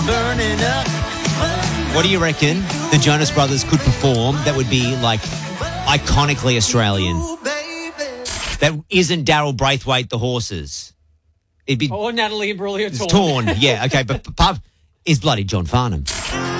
burning up. What do you reckon the Jonas Brothers could perform that would be like iconically Australian? That isn't Daryl Braithwaite, The Horses. It'd be Natalie Imbruglia, Torn. Yeah, okay, but is bloody John Farnham.